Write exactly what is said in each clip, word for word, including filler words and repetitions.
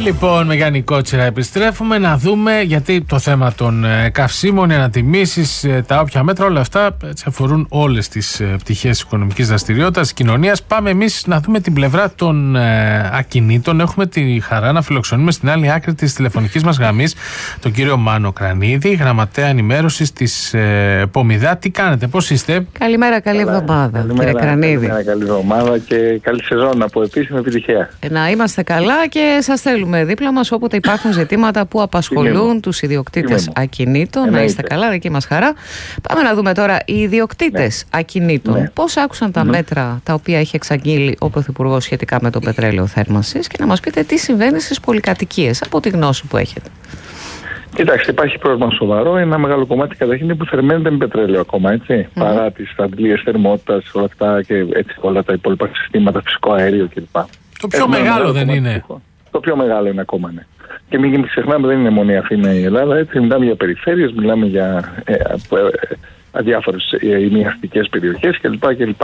Λοιπόν, με Γιάννη Κότσιρα επιστρέφουμε να δούμε, γιατί το θέμα των ε, καυσίμων, οι ανατιμήσεις, ε, τα όποια μέτρα, όλα αυτά έτσι, αφορούν όλες τις ε, πτυχές της οικονομικής δραστηριότητας, της κοινωνίας. Πάμε εμείς να δούμε την πλευρά των ε, ακινήτων. Έχουμε τη χαρά να φιλοξενούμε στην άλλη άκρη της τηλεφωνικής μας γραμμής τον κύριο Μάνο Κρανίδη, γραμματέα ενημέρωσης της ε, Πομιδά. Τι κάνετε, πώς είστε? Καλημέρα, καλή εβδομάδα, καλημέρα, κύριε Κρανίδη. Καλημέρα, καλή εβδομάδα και καλή σεζόν από επίσημη επιτυχία. Να είμαστε καλά και σας θέλουμε δίπλα μας όποτε υπάρχουν ζητήματα που απασχολούν τους ιδιοκτήτες ακινήτων. Εννοείται. Να είστε καλά, δική μας χαρά. Πάμε να δούμε τώρα οι ιδιοκτήτες ναι. ακινήτων. Ναι. Πώς άκουσαν τα ναι. μέτρα τα οποία έχει εξαγγείλει ο Πρωθυπουργός σχετικά με το πετρέλαιο θέρμανσης και να μας πείτε τι συμβαίνει στις πολυκατοικίες από τη γνώση που έχετε. Κοιτάξτε, υπάρχει πρόβλημα σοβαρό. Ένα μεγάλο κομμάτι καταρχήν είναι που θερμαίνεται με πετρέλαιο ακόμα, έτσι. Mm. Παρά τις αντλίες θερμότητας, όλα αυτά και έτσι, όλα τα υπόλοιπα συστήματα, φυσικό αέριο κλπ. Το πιο Έχουμε μεγάλο δεν είναι. Φυσικό. Το πιο μεγάλο είναι ακόμα, ναι. Και μην ξεχνάμε, δεν είναι μόνο η Αθήνα η Ελλάδα, έτσι. Μιλάμε για περιφέρειες, μιλάμε για ε, ε, ε, διάφορες ημιαστικές περιοχές κλπ. κλπ.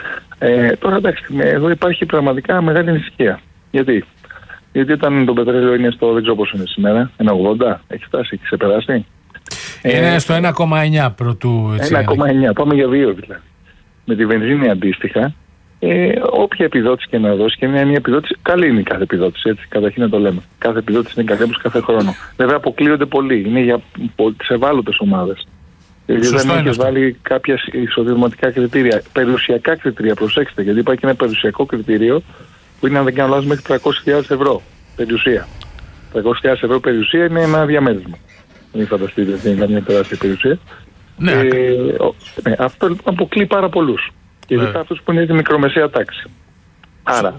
Ε, τώρα εντάξει, εδώ υπάρχει πραγματικά μεγάλη ανησυχία. Γιατί? Γιατί όταν το πετρέλαιο είναι στο, δεν ξέρω πόσο είναι σήμερα, ένα ογδόντα, έχει φτάσει, έχει ξεπεράσει. Είναι ε, στο ένα κόμμα εννιά πρωτού. ένα κόμμα εννιά, πάμε για δύο δηλαδή. Με τη βενζίνη αντίστοιχα, ε, όποια επιδότηση και να δώσει, και είναι μια επιδότηση, καλή είναι η κάθε επιδότηση, έτσι, καταρχήν να το λέμε. Κάθε επιδότηση είναι καθένα κάθε χρόνο. Βέβαια αποκλείονται πολλοί, είναι για τις ευάλωτες ομάδες. Δηλαδή δεν έχει βάλει κάποια εισοδηματικά κριτήρια, περιουσιακά κριτήρια, προσέξτε, γιατί υπάρχει ένα περιουσιακό κριτήριο που είναι, αν δεν κάνω λάθος, μέχρι τριακόσιες χιλιάδες ευρώ περιουσία. τριακόσιες χιλιάδες ευρώ περιουσία είναι ένα διαμέρισμα. Μην φανταστείτε ότι είναι καμία τεράστια περιουσία. Ναι. Ε, ναι, αυτό λοιπόν αποκλεί πάρα πολλούς. Και ειδικά ναι. αυτούς που είναι τη μικρομεσαία τάξη. Άρα,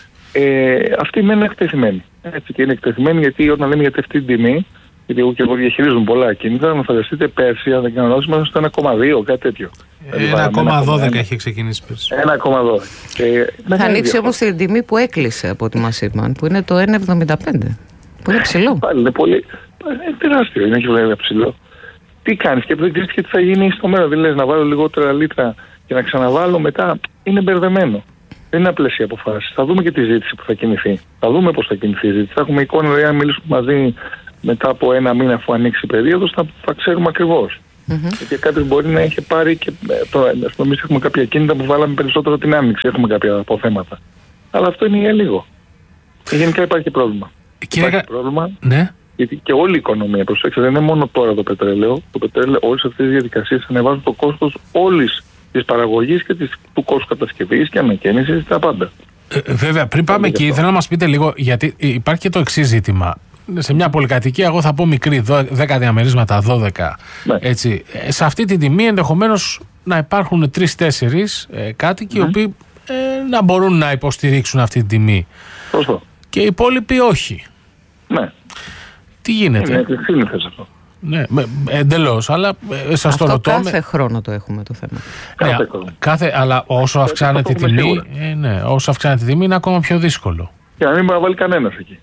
ε, αυτοί μένουν εκτεθειμένοι. Έτσι, και είναι εκτεθειμένοι γιατί όταν λέμε για αυτή την τιμή, γιατί εγώ και εγώ διαχειρίζουν πολλά ακίνητα, να φανταστείτε πέρσι, αν δεν κάνω λάθος, είμαστε στο ένα κόμμα δύο, κάτι τέτοιο. ένα κόμμα δώδεκα έχει ξεκινήσει πέρσι. ένα κόμμα δώδεκα. Ε, θα ανοίξει όμως την τιμή που έκλεισε από ό,τι μας είπαν, που είναι το ένα εβδομήντα πέντε. Που είναι ψηλό. Πάλι είναι πολύ. Είναι τεράστιο, είναι και βέβαια ψηλό. Τι κάνεις και δεν ξέρεις και τι θα γίνει στο μέλλον. Δεν λες να βάλω λιγότερα λίτρα και να ξαναβάλω μετά. Είναι μπερδεμένο. Δεν είναι απλές οι αποφάσεις. Θα δούμε και τη ζήτηση που θα κινηθεί. Θα δούμε πώς θα κινηθεί η ζήτηση. Θα έχουμε εικόνα, δηλαδή, αν μιλήσουμε μαζί μετά από ένα μήνα αφού ανοίξει η περίοδος, θα, θα ξέρουμε ακριβώς. Mm-hmm. Γιατί κάποιος μπορεί να είχε πάρει και. Τώρα, εμείς έχουμε κάποια κίνητα που βάλαμε περισσότερο την άνοιξη. Έχουμε κάποια αποθέματα. Αλλά αυτό είναι για λίγο. Και γενικά υπάρχει πρόβλημα. Κύριε... Υπάρχει πρόβλημα. Ναι. Γιατί και όλη η οικονομία, προσέξτε, δεν είναι μόνο τώρα το πετρέλαιο. Το πετρέλαιο, όλες αυτές τις διαδικασίες ανεβάζουν το κόστος όλης της παραγωγής και της, του κόστου κατασκευής και ανακαίνησης, τα πάντα. Ε, βέβαια, πριν πάμε εκεί, θέλω να μας πείτε λίγο, γιατί υπάρχει και το εξής ζήτημα. Σε μια πολυκατοικία, εγώ θα πω μικρή, δέκα διαμερίσματα, δώδεκα. Ναι. Έτσι. Σε αυτή τη τιμή ενδεχομένως να υπάρχουν τρεις-τέσσερις ε, κάτοικοι, οι mm. οποίοι ε, να μπορούν να υποστηρίξουν αυτή τη τιμή. Σωστό. Και οι υπόλοιποι όχι. Ναι. Τι γίνεται? Είναι σύνηθες αυτό. Ναι, εντελώς, αλλά ε, σας αυτό το ρωτώ. Κάθε με... χρόνο το έχουμε το θέμα. Κάθε ναι, χρόνο. Κάθε, αλλά όσο αυξάνεται η τιμή, ε, ναι, όσο αυξάνεται η τιμή είναι ακόμα πιο δύσκολο. Και να μην μπορεί να βάλει κανένας εκεί.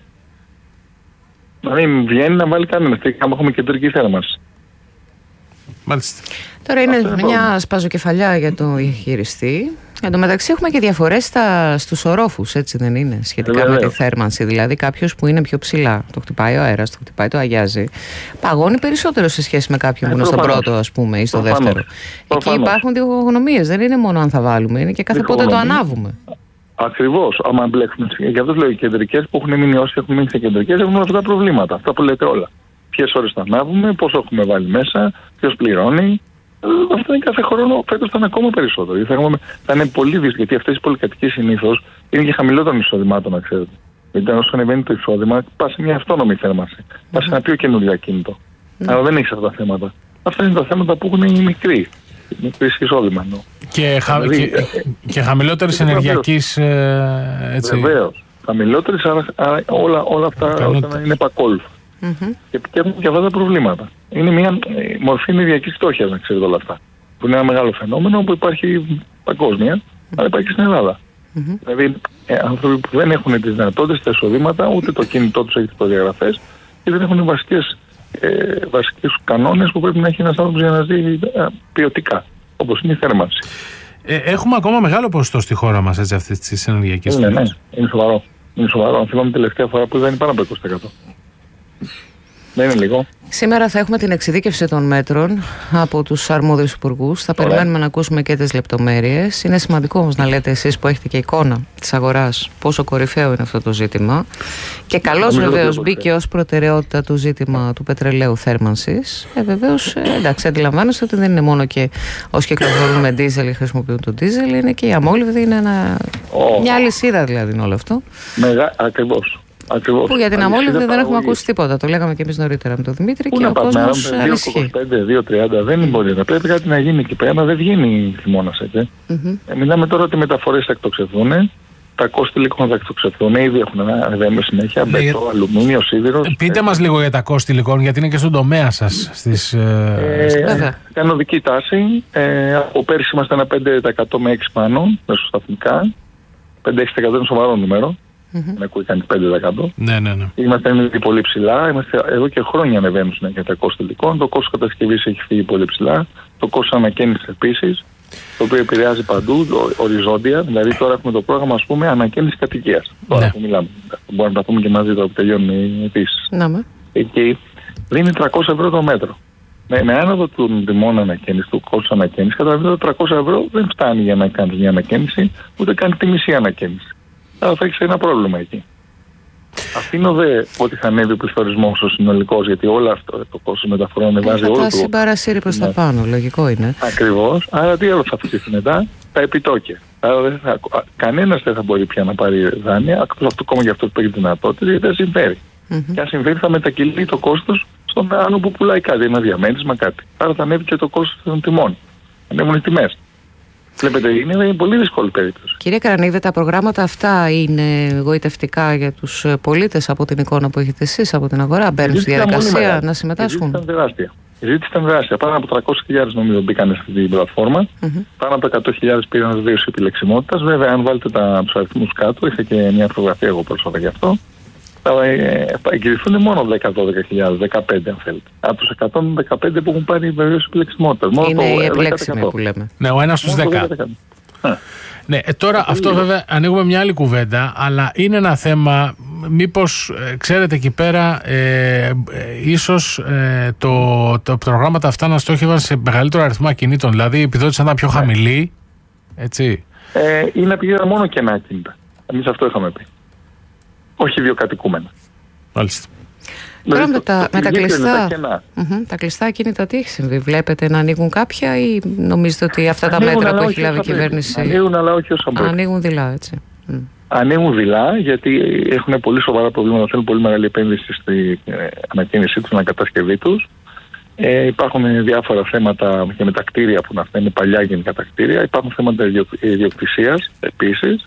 Να μην βγαίνει να βάλει κανένας. Και άμα έχουμε κεντρική θέρμανση. Μάλιστα. Τώρα είναι μια πρόβλημα. Σπαζοκεφαλιά για το χειριστή. Εν τω μεταξύ έχουμε και διαφορές στα, στους ορόφους, έτσι δεν είναι, σχετικά Βέβαια. με τη θέρμανση. Δηλαδή κάποιος που είναι πιο ψηλά, το χτυπάει ο αέρας, το χτυπάει το αγιάζει, παγώνει περισσότερο σε σχέση με κάποιον που είναι στον πρώτο, ας πούμε, ή στο Προφανώς. δεύτερο. Προφανώς. Εκεί υπάρχουν διχογνωμίες, δεν είναι μόνο αν θα βάλουμε, είναι και κάθε πότε το ανάβουμε. Ακριβώς, άμα μπλέξουμε. Γι' αυτό λέω οι κεντρικές που έχουν μείνει, όσοι έχουν μείνει σε κεντρικές, έχουν αυτά τα προβλήματα. Αυτά που λέτε όλα. Ποιες ώρες θα ανάβουμε, πόσο έχουμε βάλει μέσα, ποιος πληρώνει. Αυτό είναι κάθε χρόνο, φέτος θα είναι ακόμα περισσότερο. Θα, έχουμε, θα είναι πολύ δύσκολο, γιατί αυτές οι πολυκατοικίες συνήθως είναι και χαμηλότερων εισοδημάτων, να ξέρετε. Γιατί όσο ανεβαίνει το εισόδημα, πας σε μια αυτόνομη θέρμανση. Mm-hmm. Πας σε ένα πιο καινούριο ακίνητο. Mm-hmm. Αλλά δεν έχεις αυτά τα θέματα. Αυτά είναι τα θέματα που έχουν οι μικροί. Μικρή εισόδημα εννοώ. Και, χα, δηλαδή, και, ε, και χαμηλότερης ενεργειακής. Ε, Βεβαίως. Χαμηλότερης, άρα, άρα όλα, όλα αυτά είναι επακόλουθα. Mm-hmm. Και, και έχουν και αυτά τα προβλήματα. Είναι μια ε, μορφή ενεργειακής φτώχειας, να ξέρετε όλα αυτά. Που είναι ένα μεγάλο φαινόμενο που υπάρχει παγκόσμια, mm-hmm. αλλά υπάρχει στην Ελλάδα. Mm-hmm. Δηλαδή, ε, άνθρωποι που δεν έχουν τις δυνατότητες, τα εισοδήματα, ούτε το κινητό τους έχει τις προδιαγραφές και δεν έχουν βασικές, ε, βασικές κανόνες που πρέπει να έχει ένας άνθρωπος για να ζει ε, ποιοτικά, όπως είναι η θέρμανση. Ε, έχουμε ακόμα μεγάλο ποσοστό στη χώρα μας αυτής της ενεργειακής φτώχειας. Ναι, ναι, είναι σοβαρό. Είναι σοβαρό. Αν θυμάμαι τελευταία φορά που ήταν πάνω από είκοσι τοις εκατό. Δεν είναι λίγο. Σήμερα θα έχουμε την εξειδίκευση των μέτρων από τους αρμόδιους υπουργούς. Θα Ωραία. περιμένουμε να ακούσουμε και τις λεπτομέρειες. Είναι σημαντικό όμως να λέτε εσείς που έχετε και εικόνα της αγοράς πόσο κορυφαίο είναι αυτό το ζήτημα. Και καλώς βεβαίως μπήκε ως προτεραιότητα το ζήτημα του πετρελαίου θέρμανσης. Ε, βεβαίως, ε, εντάξει, αντιλαμβάνεστε ότι δεν είναι μόνο και όσοι κυκλοφορούν με ντίζελ ή χρησιμοποιούν το ντίζελ, είναι και η αμόλυβδη, είναι ένα... oh. μια αλυσίδα δηλαδή είναι όλο αυτό. Μεγα... Ακριβώς. Ακριβώς. Που για την αμόλυβδη δεν έχουμε ακούσει τίποτα. Το λέγαμε και εμείς νωρίτερα με τον Δημήτρη. Πού και ο κόσμος ανησυχεί. δύο είκοσι πέντε, δύο τριάντα δεν μπορεί να πρέπει κάτι να γίνει εκεί πέρα. Δεν βγαίνει χειμώνας έτσι. Mm-hmm. Ε, μιλάμε τώρα ότι οι μεταφορές θα εκτοξευθούν. Τα κόστη υλικών θα εκτοξευθούν. Ήδη έχουν ανεβαίνει συνέχεια. Μπετό, αλουμίνιο, σίδηρος. Πείτε μας λίγο για τα κόστη υλικών, γιατί είναι και στον τομέα σας. Στις, ε, Ήταν οδική τάση. Ε, από πέρσι είμαστε ένα πέντε τοις εκατό με έξι πάνω, μεσοσταθμικά. πέντε έξι τοις εκατό είναι σοβαρό νούμερο. Mm-hmm. Να ακούει κανείς πέντε τοις εκατό. Ναι, ναι, ναι. Είμαστε ήδη πολύ ψηλά. Είμαστε εδώ και χρόνια ανεβαίνουν συνέχεια τα κόστη υλικών. Το κόστος κατασκευής έχει φύγει πολύ ψηλά. Το κόστος ανακαίνησης επίσης, το οποίο επηρεάζει παντού, οριζόντια. Δηλαδή τώρα έχουμε το πρόγραμμα, ας πούμε, ανακαίνησης κατοικίας. Τώρα ναι. που μιλάμε. Μπορούμε να τα πούμε και μαζί τώρα που τελειώνουν οι αιτήσεις. Ναι. Εκεί δίνει τριακόσια ευρώ το μέτρο. Με, με άνοδο των τιμών ανακαίνησης, του κόστους ανακαίνησης, καταλαβαίνετε ότι τριακόσια ευρώ δεν φτάνει για να κάνει μια ανακαίνηση, ούτε κάνει τη μισή ανακαίνηση. Άρα θα έχεις ένα πρόβλημα εκεί. Αφήνω δε ότι θα ανέβει ο πληθωρισμός ο συνολικός, γιατί όλο αυτό το κόστος μεταφορών ανεβάζει όλο το... Θα συμπαρασύρει προς τα πάνω, λογικό είναι. Ακριβώς. Άρα τι άλλο θα αυξήσει μετά? Τα επιτόκια. Άρα δεν θα... κανένας δεν θα μπορεί πια να πάρει δάνεια, αυτό ακόμα για αυτό που έχει δυνατότητα, γιατί δεν συμφέρει. Mm-hmm. Και αν συμφέρει θα μετακυλεί το κόστος στον άλλο που πουλάει κάτι, ένα διαμέρισμα, κάτι. Άρα θα ανέβει και το κόστος των τιμών. Ανέβουν οι τιμές. Βλέπετε, είναι πολύ δύσκολη περίπτωση. Κύριε Κρανίδη, τα προγράμματα αυτά είναι γοητευτικά για τους πολίτες από την εικόνα που έχετε εσείς από την αγορά? Μπαίνουν στη διαδικασία να συμμετάσχουν? Η ζήτηση ήταν τεράστια. Η ζήτηση ήταν τεράστια. Πάνω από τριακόσιες χιλιάδες νομίζω μπήκαν σε αυτή την πλατφόρμα. Mm-hmm. Πάνω από εκατό χιλιάδες πήραν βεβαίωση επιλεξιμότητας. Βέβαια, αν βάλετε τους αριθμούς κάτω, είχα και μια φωτογραφία εγώ πρόσφατα γι' αυτό. Θα εγκριθούν μόνο δέκα με δώδεκα χιλιάδες, δεκαπέντε αν θέλετε. Από τους εκατόν δεκαπέντε που έχουν πάρει βεβαίως επιλεξιμότητας. Είναι οι επιλέξιμοι που λέμε. Ναι, ο ένας στους δέκα. Ναι, ε, τώρα αυτό, αυτό βέβαια ανοίγουμε μια άλλη κουβέντα, αλλά είναι ένα θέμα, μήπως ε, ξέρετε εκεί πέρα ε, ε, ίσως ε, το, το προγράμματα αυτά να στόχευαν σε μεγαλύτερο αριθμό ακινήτων, δηλαδή η επιδότηση να ήταν πιο χαμηλή, έτσι. Ε, ή να πηγαίνουν μόνο κενά ακίνητα. Εμείς αυτό είχαμε πει. Όχι ιδιοκατοικούμενα. Μάλιστα. Τώρα με τα, με τα κλειστά, mm-hmm, τα κλειστά ακίνητα τι έχει συμβεί? Βλέπετε να ανοίγουν κάποια ή νομίζετε ότι αυτά τα ανοίγουν, μέτρα που έχει λάβει η κυβέρνηση ανοίγουν, αλλά όχι όσο πρέπει. Ανοίγουν δειλά, έτσι. Mm. Ανοίγουν δειλά γιατί έχουν πολύ σοβαρά προβλήματα, θέλουν πολύ μεγάλη επένδυση στην ε, ανακαίνησή τους, στην ανακατασκευή τους. Ε, υπάρχουν διάφορα θέματα και με τα κτίρια που να είναι παλιά γενικά τα κτίρια. Υπάρχουν θέματα ιδιοκτησίας επίσης.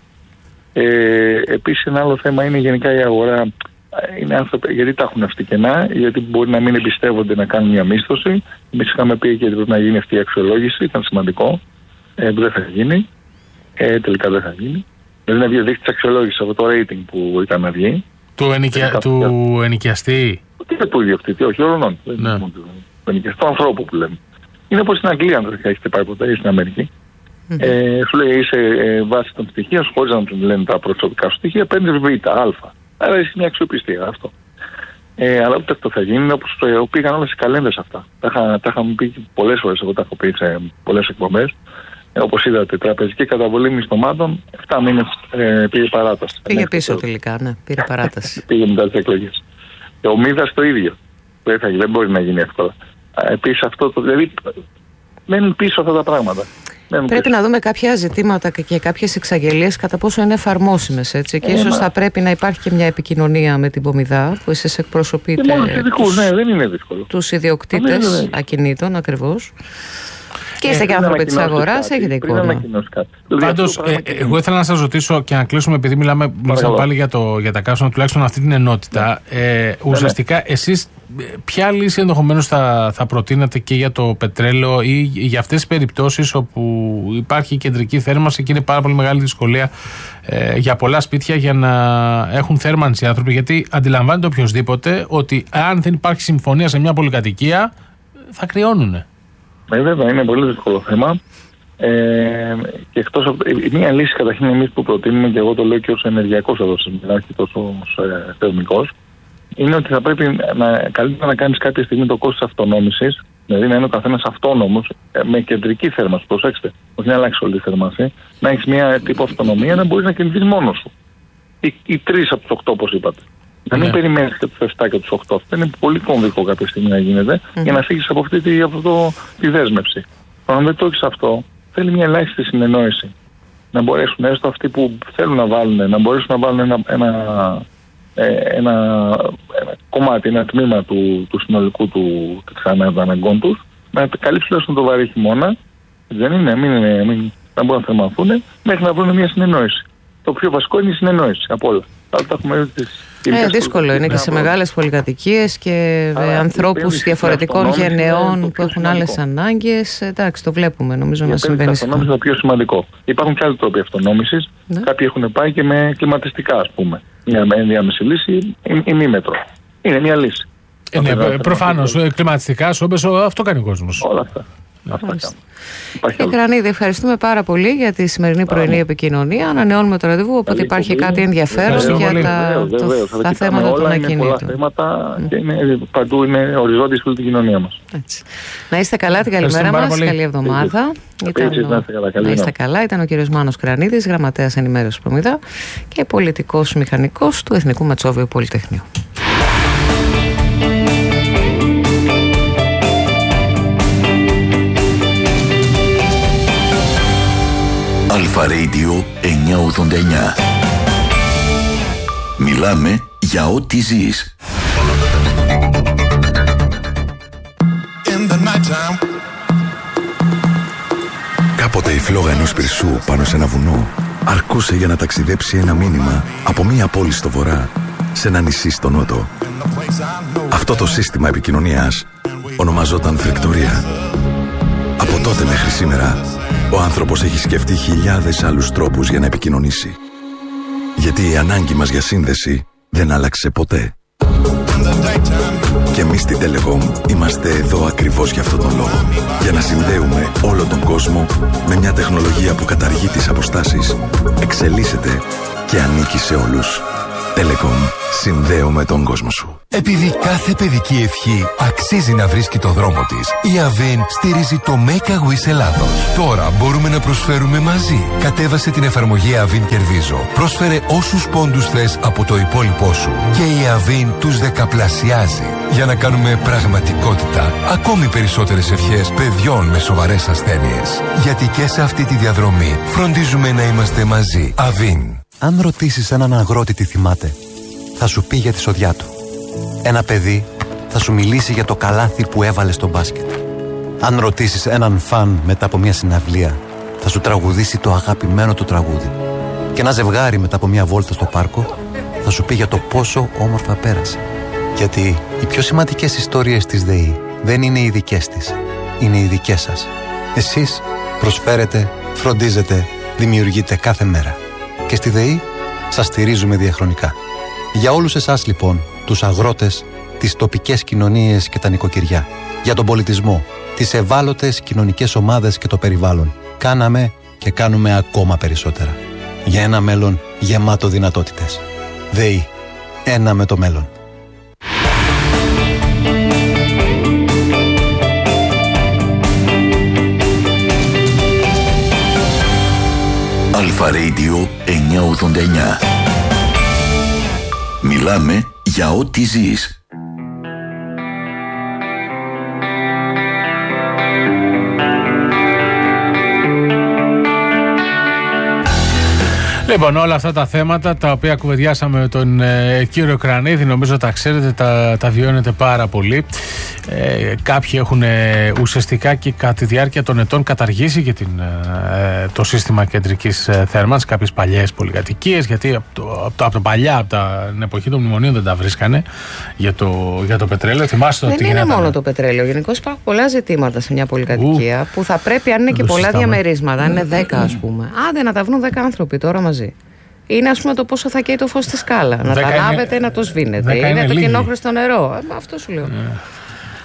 Ε, επίσης ένα άλλο θέμα είναι γενικά η αγορά. Είναι άνθρωποι, γιατί τα έχουν αυτή κενά, γιατί μπορεί να μην εμπιστεύονται να κάνουν μια μίσθωση. Εμείς είχαμε πει και πρέπει να γίνει αυτή η αξιολόγηση, ήταν σημαντικό. Ε, δεν θα γίνει. Ε, τελικά δεν θα γίνει. Δηλαδή να βγει ο δείκτης αξιολόγησης από το rating που ήταν να βγει. Του, ενοικια... του ενοικιαστή. Τι είναι του ιδιοκτήτη, όχι όλων. Ναι. Δεν είναι του ενοικιαστή, του ανθρώπου που λέμε. Είναι όπως στην Αγγλία, αν δεν έχετε πάει ποτέ, ή στην Αμερική. Mm-hmm. Ε, σου λέει είσαι ε, βάση των στοιχείων, χωρίς να του λένε τα προσωπικά σου στοιχεία, παίρνεις β, α. Άρα έχει μια αξιοπιστία αυτό. Ε, αλλά ούτε αυτό θα γίνει, όπως το πήγαν όλες οι καλένδες αυτά. Τα, είχα, τα είχαμε πει πολλές φορές, εγώ τα έχω πει σε πολλές εκπομπές. Ε, όπως είδατε, η τραπεζική καταβολή μισθωμάτων επτά μήνες ε, πήγε παράταση. Πήγε πίσω το... τελικά, ναι, πήρε παράταση. Πήγε μετά τις εκλογές. Και ο Μίδας το ίδιο. Δεν, θα, δεν μπορεί να γίνει εύκολα. Επίσης αυτό το. Δηλαδή μένουν πίσω αυτά τα πράγματα. Πρέπει να δούμε κάποια ζητήματα και κάποιες εξαγγελίες κατά πόσο είναι εφαρμόσιμες, έτσι. Και ε, ίσως μα... θα πρέπει να υπάρχει και μια επικοινωνία με την Πομιδά που εσείς εκπροσωπείτε τους, ναι, δεν είναι δύσκολο. τους ιδιοκτήτες ναι, ακινήτων ακριβώς. Και είστε και άνθρωποι της αγοράς, έχετε εικόνα. Πάντως, ε, ε, εγώ ήθελα να σας ρωτήσω και να κλείσουμε, επειδή μιλάμε, μιλήσαμε πάλι για, το, για τα καύσιμα, τουλάχιστον αυτή την ενότητα. Ε, ουσιαστικά, ναι, ναι. εσείς ποια λύση ενδεχομένως θα, θα προτείνατε και για το πετρέλαιο ή για αυτές τις περιπτώσεις όπου υπάρχει κεντρική θέρμανση και είναι πάρα πολύ μεγάλη δυσκολία ε, για πολλά σπίτια για να έχουν θέρμανση οι άνθρωποι? Γιατί αντιλαμβάνεται οποιοδήποτε ότι αν δεν υπάρχει συμφωνία σε μια πολυκατοικία θα κρυώνουνε. Ε, βέβαια, είναι πολύ δύσκολο θέμα. Ε, και εκτός από, μία λύση καταρχήν εμείς που προτείνουμε, και εγώ το λέω και ως ενεργειακός εδώ σήμερα, όχι τόσο ως ε, θεσμικός, είναι ότι θα πρέπει να, καλύτερα να κάνεις κάποια στιγμή το κόστος αυτονόμησης, δηλαδή να είναι ο καθένας αυτόνομος ε, με κεντρική θέρμανση. Προσέξτε, όχι να αλλάξει όλη τη θέρμανση, να έχεις μία τύπο αυτονομία να μπορείς να κινηθείς μόνος σου. Οι, οι τρεις από τους οκτώ, όπως είπατε. Να μην yeah. περιμένεις και τους εφτά και τους οκτώ. Αυτό είναι πολύ κομβικό κάποια στιγμή να γίνεται mm-hmm. για να φύγεις από αυτή τη, από το, τη δέσμευση. Αν δεν το έχεις αυτό, θέλει μια ελάχιστη συνεννόηση. Να μπορέσουν έστω αυτοί που θέλουν να βάλουν, να μπορέσουν να βάλουν ένα, ένα, ένα, ένα κομμάτι, ένα τμήμα του, του συνολικού του, της αναγκών τους, να καλύψουν έστω το βαρύ χειμώνα, δεν είναι, μην είναι, μην, να μπορούν να θερμανθούν, μέχρι να βρουν μια συνεννόηση. Το πιο βασικό είναι η συνεννόηση από όλα. Θα τα έχουμε τις Ε, δύσκολο είναι και σε μεγάλες πολυκατοικίες και Άρα, ανθρώπους διαφορετικών γενεών που έχουν άλλες ανάγκες. Εντάξει, το βλέπουμε, νομίζω να συμβαίνει. Η αυτονόμηση είναι το πιο σημαντικό. Υπάρχουν και άλλοι τρόποι αυτονόμησης. Ναι. Κάποιοι έχουν πάει και με κλιματιστικά, ας πούμε. Μια ενδιάμεση λύση ή μη μέτρο. Είναι μια λύση. Ε, ναι, προφανώς, κλιματιστικά, σώμπες, αυτό κάνει ο κόσμος. Όλα αυτά. Κύριε Κρανίδη, ευχαριστούμε πάρα πολύ για τη σημερινή πρωινή επικοινωνία. Ανανεώνουμε το ραντεβού, όποτε υπάρχει κάτι ενδιαφέρον για τα, το, τα θέματα των ακινήτων. Πολλά θέματα mm. και είναι, παντού είναι οριζόντιες όλη την κοινωνία μας. Έτσι. Να είστε καλά, την καλημέρα μας, καλή εβδομάδα. Ήταν ο, να, καλά, να είστε καλά, ήταν ο κύριος Μάνος Κρανίδης, γραμματέας ενημέρωσης Προμηθά και πολιτικός μηχανικός του Εθνικού Μετσόβιου Πολυτεχνείου. Αλφα Radio εννιακόσια ογδόντα εννιά. Μιλάμε για ό,τι ζεις. Κάποτε η φλόγα ενός πυρσού πάνω σε ένα βουνό αρκούσε για να ταξιδέψει ένα μήνυμα από μία πόλη στο βορρά σε ένα νησί στο νότο. Αυτό το σύστημα επικοινωνίας ονομαζόταν φρεκτορία. Από τότε μέχρι σήμερα ο άνθρωπος έχει σκεφτεί χιλιάδες άλλους τρόπους για να επικοινωνήσει. Γιατί η ανάγκη μας για σύνδεση δεν άλλαξε ποτέ. Και εμείς στην Telecom είμαστε εδώ ακριβώς για αυτόν τον λόγο. Για να συνδέουμε όλο τον κόσμο με μια τεχνολογία που καταργεί τις αποστάσεις, εξελίσσεται και ανήκει σε όλους. Telecom. Συνδέομαι τον κόσμο σου. Επειδή κάθε παιδική ευχή αξίζει να βρίσκει το δρόμο της, η Avin στηρίζει το Make a Wish Ελλάδος. Τώρα μπορούμε να προσφέρουμε μαζί. Κατέβασε την εφαρμογή Avin Κερδίζω. Πρόσφερε όσους πόντους θες από το υπόλοιπό σου και η Avin τους δεκαπλασιάζει για να κάνουμε πραγματικότητα ακόμη περισσότερες ευχές παιδιών με σοβαρές ασθένειες. Γιατί και σε αυτή τη διαδρομή φροντίζουμε να είμαστε μαζί. Avin. Αν ρωτήσεις έναν αγρότη τι θυμάται, θα σου πει για τη σοδιά του. Ένα παιδί θα σου μιλήσει για το καλάθι που έβαλε στο μπάσκετ. Αν ρωτήσεις έναν φαν μετά από μια συναυλία, θα σου τραγουδήσει το αγαπημένο του τραγούδι. Και ένα ζευγάρι μετά από μια βόλτα στο πάρκο θα σου πει για το πόσο όμορφα πέρασε. Γιατί οι πιο σημαντικές ιστορίες της ΔΕΗ δεν είναι οι δικές της, είναι οι δικές σας. Εσείς προσφέρετε, φροντίζετε, δημιουργείτε κάθε μέρα. Και στη ΔΕΗ σας στηρίζουμε διαχρονικά. Για όλους εσάς λοιπόν, τους αγρότες, τις τοπικές κοινωνίες και τα νοικοκυριά, για τον πολιτισμό, τις ευάλωτες κοινωνικές ομάδες και το περιβάλλον, κάναμε και κάνουμε ακόμα περισσότερα. Για ένα μέλλον γεμάτο δυνατότητες. ΔΕΗ. Ένα με το μέλλον. Αλφα Radio εννιακόσια ογδόντα εννιά. Μιλάμε για ό,τι ζεις. Λοιπόν, όλα αυτά τα θέματα τα οποία κουβεντιάσαμε με τον ε, κύριο Κρανίδη, νομίζω τα ξέρετε, τα, τα βιώνετε πάρα πολύ. Ε, κάποιοι έχουν ε, ουσιαστικά και κατά τη διάρκεια των ετών καταργήσει και την, ε, το σύστημα κεντρικής ε, θέρμανσης, κάποιες παλιές πολυκατοικίες, γιατί από το, από το, από το παλιά, από την εποχή των μνημονίων δεν τα βρίσκανε για το, για το πετρέλαιο. Θυμάστε δεν ότι είναι γινόταν... μόνο το πετρέλαιο. Γενικώς υπάρχουν πολλά ζητήματα σε μια πολυκατοικία Ου, που θα πρέπει, αν είναι και πολλά συστάμε. διαμερίσματα, αν είναι δέκα ας πούμε, άντε να τα βρουν δέκα άνθρωποι τώρα μαζί. Είναι ας πούμε το πόσο θα καίει το φως στη σκάλα. Να τα ανάβετε, να το σβήνετε. Είναι, είναι το κοινόχρηστο νερό. Αυτό σου λέω. Yeah.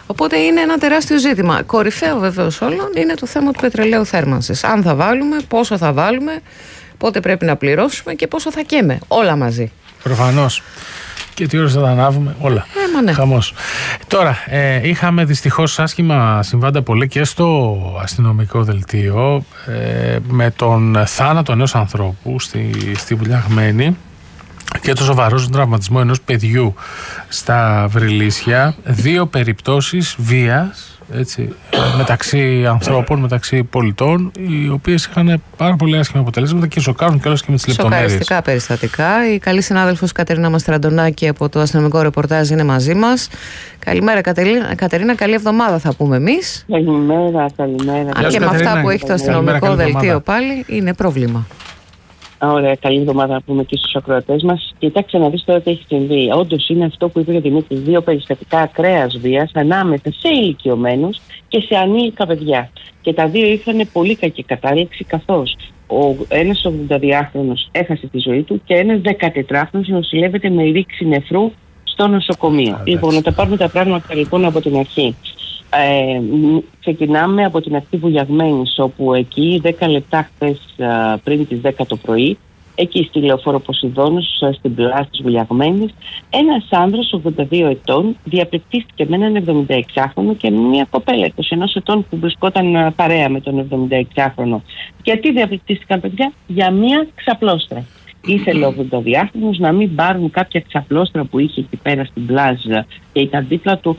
Οπότε είναι ένα τεράστιο ζήτημα. Κορυφαίο βεβαίως όλων είναι το θέμα του πετρελαίου θέρμανσης. Αν θα βάλουμε, πόσο θα βάλουμε, πότε πρέπει να πληρώσουμε και πόσο θα καίμε. Όλα μαζί. Προφανώς. Και τι ώρες θα τα ανάβουμε, όλα. Ε, ναι. Χαμός. Τώρα, ε, είχαμε δυστυχώς άσχημα συμβάντα πολύ και στο αστυνομικό δελτίο ε, με τον θάνατο ενός ανθρώπου στη, στη Βουλιαγμένη και το σοβαρό τραυματισμό ενός παιδιού στα Βρυλίσια. Δύο περιπτώσεις βίας, έτσι, μεταξύ ανθρώπων, μεταξύ πολιτών, οι οποίες είχαν πάρα πολύ άσχημα αποτελέσματα και σοκάρουν κιόλας και με τις λεπτομέρειες. Σοκαριστικά περιστατικά. Η καλή συνάδελφος Κατερίνα Μαστραντονάκη από το αστυνομικό ρεπορτάζ είναι μαζί μας. Καλημέρα Κατερίνα, Κατερίνα, καλή εβδομάδα θα πούμε εμείς. Καλημέρα, καλημέρα. Αν και με αυτά που έχει το αστυνομικό δελτίο πάλι είναι πρόβλημα. Ωραία, καλή εβδομάδα να πούμε και στους ακροατές μας. Κοιτάξτε να δεις τώρα τι έχει συμβεί. Όντως είναι αυτό που είπε ο Δημήτρης, δύο περιστατικά ακραίας βίας ανάμεσα σε ηλικιωμένους και σε ανήλικα παιδιά. Και τα δύο είχαν πολύ κακή κατάληξη, καθώς ο ένας ογδονταδυάχρονος έχασε τη ζωή του και ένας δεκατετράχρονος νοσηλεύεται με ρήξη νεφρού στο νοσοκομείο. Ah, λοιπόν, να τα πάρουμε τα πράγματα λοιπόν από την αρχή. Ε, ξεκινάμε από την αρχή Βουλιαγμένης, όπου εκεί δέκα λεπτά χθες πριν τις δέκα το πρωί, εκεί στη Λεωφόρο Ποσειδώνος, στην πλάση της Βουλιαγμένης, ένας άνδρας ογδόντα δύο ετών διαπληκτίστηκε με έναν εβδομηνταεξάχρονο και μια κοπέλα είκοσι ένα ετών που βρισκόταν παρέα με τον εβδομηνταεξάχρονο. Γιατί διαπληκτίστηκαν, παιδιά? Για μια ξαπλώστρα. Ήθελε ο ογδονταδυάχρονος να μην πάρουν κάποια ξαπλώστρα που είχε εκεί πέρα στην πλάζα και ήταν δίπλα του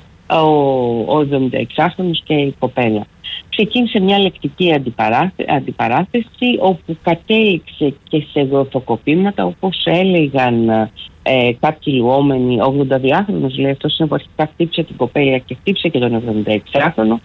ο εβδομηνταεξάχρονος και η κοπέλα. Ξεκίνησε μια λεκτική αντιπαράθεση όπου κατέληξε και σε γροθοκοπήματα, όπως έλεγαν ε, κάποιοι λουόμενοι. Ο ογδονταδυάχρονος λέει αυτός είναι που αρχικά χτύπησε την κοπέλα και χτύπησε και τον εβδομηνταεξάχρονο.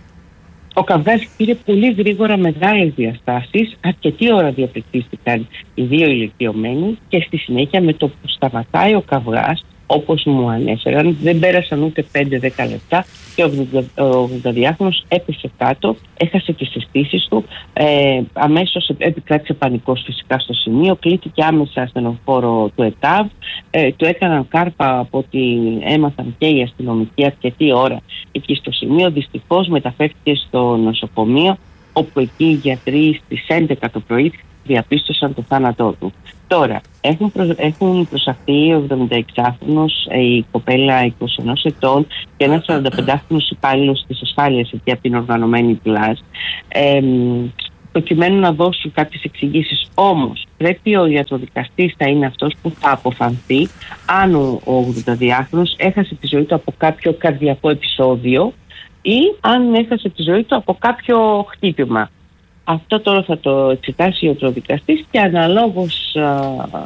Ο καυγάς πήρε πολύ γρήγορα μεγάλες διαστάσεις, αρκετή ώρα διαπληκτίστηκαν οι δύο ηλικιωμένοι και στη συνέχεια με το που σταματάει ο καυγάς, όπως μου ανέφεραν, δεν πέρασαν ούτε πέντε δέκα λεπτά και ο ογδονταδυάχρονος έπεσε κάτω, έχασε τις αισθήσεις του, ε, αμέσως επικράτησε πανικός φυσικά στο σημείο, κλείθηκε άμεσα ασθενοφόρο του ΕΤΑΒ, ε, του έκαναν κάρπα από ό,τι έμαθαν και οι αστυνομικοί αρκετή ώρα εκεί στο σημείο. Δυστυχώς μεταφέρθηκε στο νοσοκομείο, όπου εκεί οι γιατροί στις έντεκα το πρωί διαπίστωσαν το θάνατό του. Τώρα, έχουν, προ, έχουν προσαχθεί ο εβδομηνταεξάχρονος, η κοπέλα είκοσι ένα ετών και ένας σαρανταπεντάχρονος υπάλληλος της ασφάλειας εκεί από την οργανωμένη πλάζ, ε, προκειμένου να δώσουν κάποιες εξηγήσεις. Όμως, πρέπει ο ιατροδικαστής θα είναι αυτός που θα αποφανθεί αν ο ογδονταδυάχρονος έχασε τη ζωή του από κάποιο καρδιακό επεισόδιο ή αν έχασε τη ζωή του από κάποιο χτύπημα. Αυτό τώρα θα το εξετάσει ο ιατροδικαστής και αναλόγως α,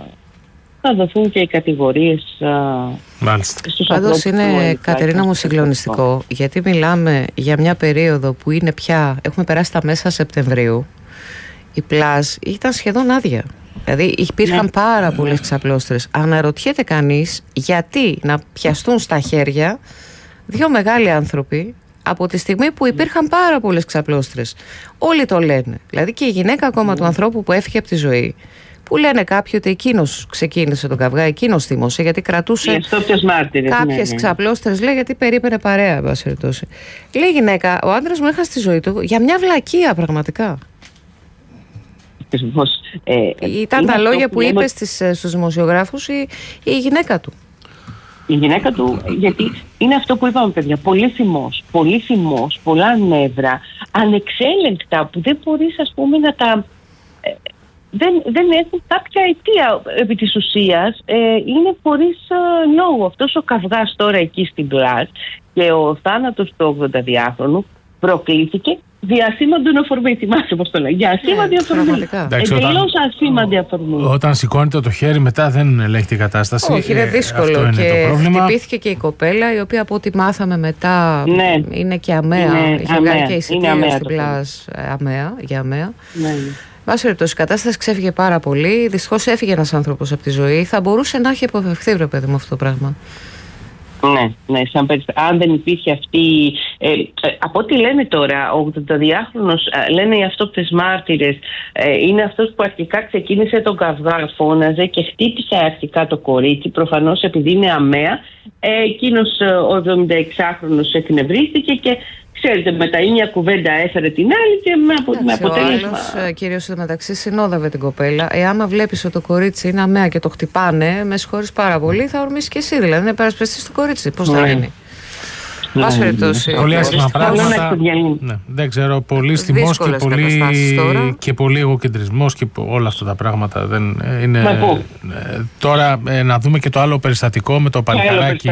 θα δοθούν και οι κατηγορίες α, στους ανθρώπους. Πάντως είναι, Κατερίνα μου, συγκλονιστικό, γιατί μιλάμε για μια περίοδο που είναι πια, έχουμε περάσει τα μέσα Σεπτεμβρίου, η πλάζ ήταν σχεδόν άδεια. Δηλαδή υπήρχαν ναι. πάρα πολλές ξαπλώστρες. Αναρωτιέται κανείς γιατί να πιαστούν στα χέρια δύο μεγάλοι άνθρωποι από τη στιγμή που υπήρχαν πάρα πολλές ξαπλώστρες. Όλοι το λένε. Δηλαδή και η γυναίκα ακόμα mm. του ανθρώπου που έφυγε από τη ζωή, που λένε κάποιοι ότι εκείνος ξεκίνησε τον καυγά, εκείνος θύμωσε, γιατί κρατούσε κάποιες ναι, ναι. ξαπλώστρες, λέει, γιατί περίπαινε παρέα, εν πάση περιπτώσει. Λέει η γυναίκα, ο άντρας μου έχασε τη ζωή του για μια βλακεία πραγματικά. Ε, Ήταν τα λόγια που, που είπε στις, στους δημοσιογράφους η, η γυναίκα του. Η γυναίκα του, γιατί είναι αυτό που είπαμε, παιδιά, πολύ θυμός, πολύ θυμός, πολλά νεύρα, ανεξέλεγκτα, που δεν μπορείς, ας πούμε, να τα... Ε, δεν, δεν έχουν κάποια αιτία επί της ουσίας, ε, είναι χωρίς ε, λόγο. Αυτός ο καυγάς τώρα εκεί στην πλάζ και ο θάνατος του ογδονταδυάχρονου προκλήθηκε διασήμαντον αφορμή. Θυμάσαι πώς το λέει. Διασήμαντη αφορμή. Εντελώς ασήμαντη αφορμή. Όταν σηκώνεται το χέρι, μετά δεν ελέγχει την κατάσταση. Όχι, είναι δύσκολο. Ε, και είναι το πρόβλημα. Χτυπήθηκε και η κοπέλα, η οποία από ό,τι μάθαμε μετά ναι. είναι και αμαία. Είναι Είχε αμαία. βγάλει και εισιτήριο στην πλάζ αμαία, για αμαία. Ναι. Βάσει περιπτώσει, η κατάσταση ξέφυγε πάρα πολύ. Δυστυχώς έφυγε ένας άνθρωπος από τη ζωή. Θα μπορούσε να έχει αποφευχθεί, βρε παιδί μου, αυτό το πράγμα. Ναι, ναι, σαν περιστα... αν δεν υπήρχε αυτή. Ε, ε, από ό,τι λένε τώρα, ο ογδονταδιάχρονος, ε, λένε οι αυτόπτες μάρτυρες, ε, είναι αυτός που αρχικά ξεκίνησε τον καυγά, φώναζε και χτύπησε αρχικά το κορίτσι, προφανώς επειδή είναι αμαία. Ε, εκείνος ο εβδομηνταεξάχρονος εκνευρίστηκε και. Ξέρετε, μετά η μια κουβέντα έφερε την άλλη και με, απο... με αποτέλεσμα. Ο άλλος, κυρίως μεταξύ, συνόδευε την κοπέλα. Ε, άμα βλέπεις ότι το κορίτσι είναι αμαία και το χτυπάνε, με συγχωρείς πάρα πολύ, θα ορμήσεις και εσύ. Δηλαδή, να υπερασπιστείς το κορίτσι. Πώς θα γίνει. Πάση περιπτώσει. Πολύ άσχημα πράγματα. Ναι, δεν ξέρω. Πολύ θυμός και πολύ, και πολύ εγωκεντρισμός και όλα αυτά τα πράγματα. Δεν είναι... Τώρα ε, να δούμε και το άλλο περιστατικό με το παλικαράκι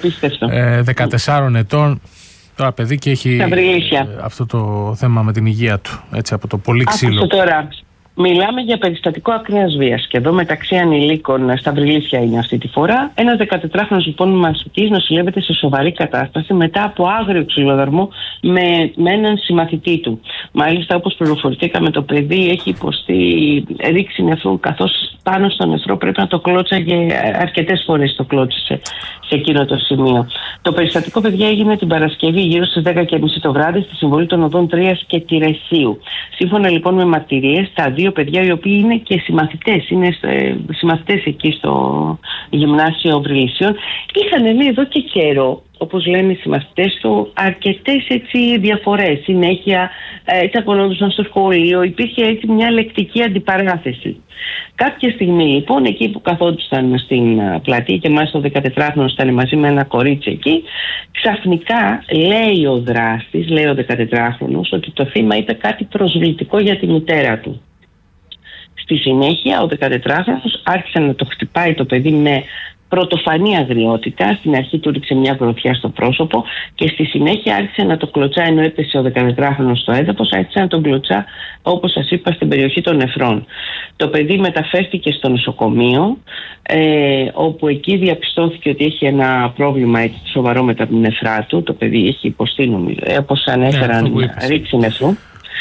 ε, δεκατεσσάρων ετών. Τώρα παιδί και έχει αυτό το θέμα με την υγεία του, έτσι, από το πολύ ξύλο. Άκουσε τώρα, μιλάμε για περιστατικό ακραίας βίας και εδώ μεταξύ ανηλίκων, στα Βρυλίσια είναι αυτή τη φορά. Ένας δεκατετράχρονος λοιπόν μαθητής νοσηλεύεται σε σοβαρή κατάσταση μετά από άγριο ξυλοδαρμό με, με έναν συμμαθητή του. Μάλιστα, όπως πληροφορηθήκαμε, το παιδί έχει υποστεί ρήξη νεφρού, καθώς πάνω στο νεφρό πρέπει να το κλώτσαγε αρκετές φορές, το κλώτσισε σε εκείνο το σημείο. Το περιστατικό, παιδιά, έγινε την Παρασκευή γύρω στις δέκα και μισή το βράδυ στη συμβολή των οδών Τρίας και Τηρεσίου. Σύμφωνα λοιπόν με μαρτυρίες, τα δύο παιδιά, οι οποίοι είναι και συμμαθητές, είναι ε, συμμαθητές εκεί στο γυμνάσιο Βρυλισιών, είχαν, λέει, εδώ και καιρό, όπως λένε οι συμμαθητές του, αρκετές έτσι διαφορές. Συνέχεια ε, τσακωνόντουσαν στο σχολείο, υπήρχε έτσι μια λεκτική αντιπαράθεση. Κάποια στιγμή λοιπόν, εκεί που καθόντουσαν στην πλατεία και μάλιστα ο δεκατετράχρονος ήταν μαζί με ένα κορίτσι εκεί, ξαφνικά λέει ο δράστης, λέει ο δεκατετράχρονος, ότι το θύμα είπε κάτι προσβλητικό για τη μητέρα του. Στη συνέχεια ο δεκατετράχρονος άρχισε να το χτυπάει το παιδί με πρωτοφανή αγριότητα. Στην αρχή του ρίξε μια γροθιά στο πρόσωπο και στη συνέχεια άρχισε να το κλωτσά, ενώ έπεσε ο δεκατετράχρονος στο έδαφος, άρχισε να τον κλωτσά, όπως σας είπα, στην περιοχή των νεφρών. Το παιδί μεταφέρθηκε στο νοσοκομείο, ε, όπου εκεί διαπιστώθηκε ότι έχει ένα πρόβλημα έτσι, σοβαρό με τα νεφρά του. Το παιδί έχει υποστεί, νομίζω, όπως ανέφεραν, yeah, ρήξη νεφρού.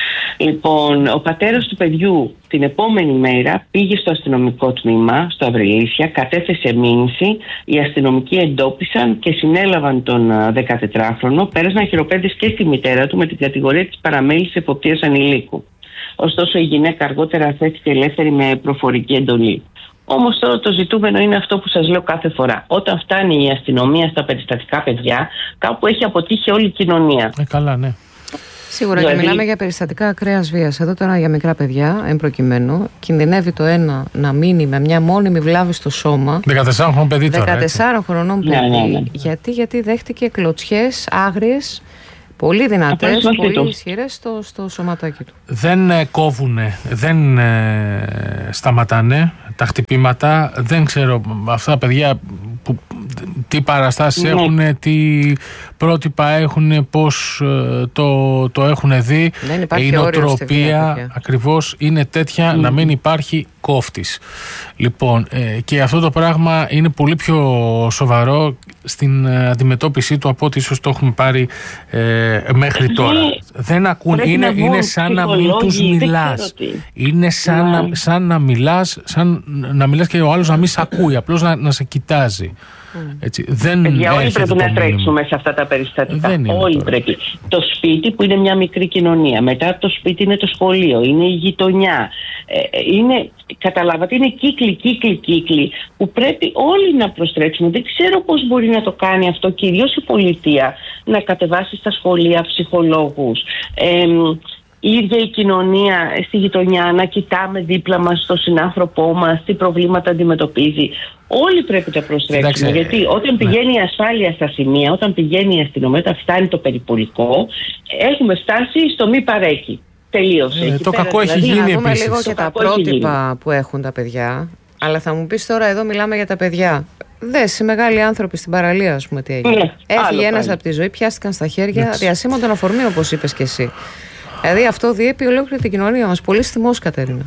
Λοιπόν, ο πατέρας του παιδιού την επόμενη μέρα πήγε στο αστυνομικό τμήμα, στο Αυρελίσια, κατέθεσε μήνυση, οι αστυνομικοί εντόπισαν και συνέλαβαν τον δεκατετράχρονο, πέρασαν χειροπέδες και στη μητέρα του με την κατηγορία της παραμέλησης εποπτείας ανηλίκου. Ωστόσο η γυναίκα αργότερα θέτηκε ελεύθερη με προφορική εντολή. Όμως τώρα το ζητούμενο είναι αυτό που σας λέω κάθε φορά. Όταν φτάνει η αστυνομία στα περιστατικά παιδιά, κάπου έχει αποτύχει όλη η κοινωνία. Ε, καλά, ναι. Σίγουρα, δηλαδή, και μιλάμε για περιστατικά ακραίας βίας. Εδώ τώρα για μικρά παιδιά, εν προκειμένου, κινδυνεύει το ένα να μείνει με μια μόνιμη βλάβη στο σώμα. δεκατεσσάρων χρονών παιδί τώρα. δεκατεσσάρων χρονών παιδί. Ναι, ναι, ναι. Γιατί, γιατί δέχτηκε κλωτσιές άγριες, πολύ δυνατές, πολύ ισχυρές στο, στο σωματάκι του. Δεν ε, κόβουνε, δεν ε, σταματάνε τα χτυπήματα. Δεν ξέρω, αυτά τα παιδιά που, τι παραστάσεις ναι. έχουν, τι πρότυπα έχουν, πώς ε, το, το έχουν δει. Η νοοτροπία ακριβώς είναι τέτοια mm. να μην υπάρχει κόφτης. Λοιπόν, ε, και αυτό το πράγμα είναι πολύ πιο σοβαρό στην ε, αντιμετώπιση του από ό,τι ίσως το έχουμε πάρει ε, μέχρι τώρα. Ναι. Δεν ακούν, είναι, να είναι σαν να μην τους μιλάς. Είναι σαν, ναι. να, σαν να μιλάς, σαν να μιλάς και ο άλλος να μην σε ακούει, απλώς να, να σε κοιτάζει. Mm. Έτσι, δεν Παιδιά, όλοι πρέπει να τρέξουμε σε αυτά τα περιστατικά. Όλοι τώρα. πρέπει. Το σπίτι που είναι μια μικρή κοινωνία, μετά το σπίτι είναι το σχολείο, είναι η γειτονιά. Ε, είναι, καταλάβατε, είναι κύκλοι, κύκλοι, κύκλοι που πρέπει όλοι να προστρέξουμε. Δεν ξέρω πώς μπορεί να το κάνει αυτό, κυρίως η πολιτεία, να κατεβάσει στα σχολεία ψυχολόγους. Ε, η ίδια η κοινωνία στη γειτονιά, να κοιτάμε δίπλα μας τον συνάνθρωπό μας, τι προβλήματα αντιμετωπίζει. Όλοι πρέπει να προστρέξουμε. Κοιτάξτε, γιατί όταν πηγαίνει ναι. η ασφάλεια στα σημεία, όταν πηγαίνει η αστυνομία, όταν φτάνει το περιπολικό, έχουμε φτάσει στο μη παρέκει. Τελείωσε. Ε, το κακό έχει δηλαδή, γίνει. Να δούμε επίσης. λίγο και τα πρότυπα που έχουν τα παιδιά. Αλλά θα μου πεις τώρα, εδώ μιλάμε για τα παιδιά. Δες, οι μεγάλοι άνθρωποι στην παραλία, ας πούμε, τι έγινε. Ναι, έφυγε ένας από τη ζωή, πιάστηκαν στα χέρια διασύμματον αφορμοί, όπως είπες και εσύ. Δηλαδή αυτό διέπει ολόκληρη την κοινωνία μας. Πολύ θυμός, Κατερίνα.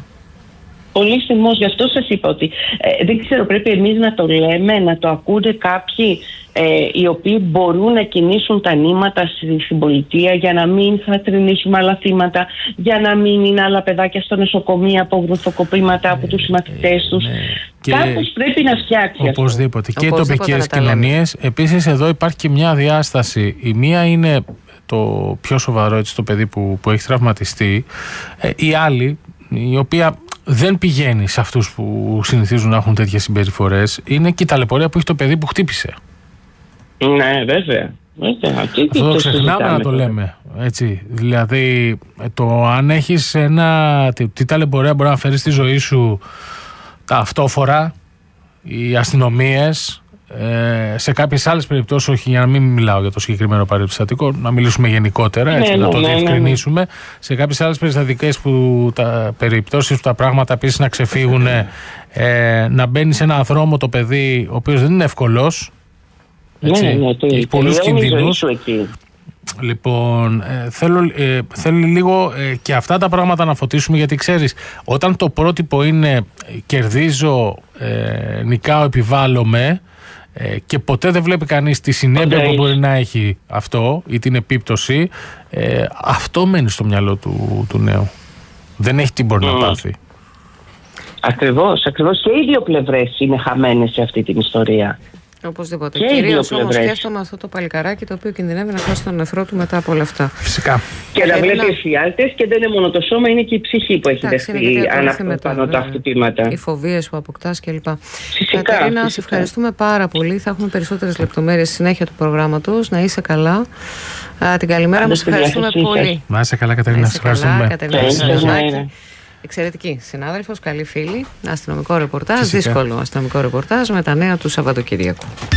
Πολύ θυμός. Γι' αυτό σας είπα ότι ε, δεν ξέρω, πρέπει εμείς να το λέμε, να το ακούνε κάποιοι ε, οι οποίοι μπορούν να κινήσουν τα νήματα στη, στην πολιτεία για να μην θρηνήσουμε άλλα θύματα, για να μην είναι άλλα παιδάκια στο νοσοκομείο από γροθοκοπήματα από τους συμμαθητές τους. Και κάπως πρέπει να φτιάξει. Οπωσδήποτε. Αυτό. Και οι τοπικές κοινωνίες. Επίσης, εδώ υπάρχει και μια διάσταση. Η μία είναι το πιο σοβαρό, έτσι, το παιδί που, που έχει τραυματιστεί. Ε, η άλλη, η οποία δεν πηγαίνει σε αυτούς που συνηθίζουν να έχουν τέτοιες συμπεριφορές, είναι και η ταλαιπωρία που έχει το παιδί που χτύπησε. Ναι, βέβαια. Αυτό το ξεχνάμε να το λέμε. Έτσι. Δηλαδή, το αν έχεις ένα. Τι, τι ταλαιπωρία μπορεί να φέρει στη ζωή σου τα αυτόφορα, οι αστυνομίες, ε, σε κάποιες άλλες περιπτώσεις, όχι, για να μην μιλάω για το συγκεκριμένο περιστατικό, να μιλήσουμε γενικότερα, έτσι, ναι, να το ναι, διευκρινίσουμε. Ναι, ναι. Σε κάποιες άλλες περιστατικές που τα περιπτώσεις που τα πράγματα επίσης να ξεφύγουν, ε, να μπαίνει σε ένα δρόμο το παιδί, ο οποίος δεν είναι εύκολος. Έτσι, ναι, ναι, το, έχει πολλούς κινδύνους. Λοιπόν, ε, θέλω, ε, θέλω λίγο ε, και αυτά τα πράγματα να φωτίσουμε, γιατί ξέρεις, όταν το πρότυπο είναι κερδίζω, ε, νικάω, επιβάλλομαι, ε, και ποτέ δεν βλέπει κανείς τη συνέπεια okay. που μπορεί να έχει αυτό ή την επίπτωση, ε, αυτό μένει στο μυαλό του, του νέου. Δεν έχει τι μπορεί mm. να πάθει. Ακριβώς, ακριβώς, και οι δύο πλευρές είναι χαμένες σε αυτή την ιστορία. Οπωσδήποτε. Κυρίως όμως σκέφτομαι αυτό το παλικαράκι το οποίο κινδυνεύει να χάσει τον εχθρό του μετά από όλα αυτά. Φυσικά. Και να βλέπει εφιάλτες, και δεν είναι μόνο το σώμα, είναι και η ψυχή που έχει δεχτεί πάνω τα χτυπήματα. Οι φοβίες που αποκτάς κλπ. Κατερίνα, σε ευχαριστούμε πάρα πολύ. Θα έχουμε περισσότερες λεπτομέρειες στη συνέχεια του προγράμματος. Να είσαι καλά. Α, την καλημέρα μας. Ευχαριστούμε πολύ. Να είσαι καλά, Κατερίνα. Σε ευχαριστούμε. Εξαιρετική συνάδελφος, καλή φίλη, αστυνομικό ρεπορτάζ, δύσκολο αστυνομικό ρεπορτάζ με τα νέα του Σαββατοκύριακου.